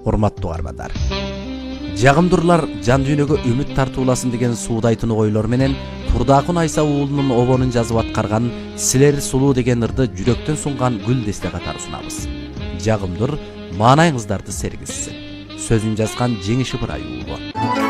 урматтуу угармандар. Жагымдуулар жан дүйнөгө үмүт тартууласын деген суудайтын ойлор менен Турдакун Айса уулунун обонун жазып аткарган Силер сулуу деген ырды жүрөктөн сунган гүл десте катары сунабыз. Жагымдуур маанайыңыздарды сергизсин. Сөзүн жазган Жеңиш Ыбырай уулу.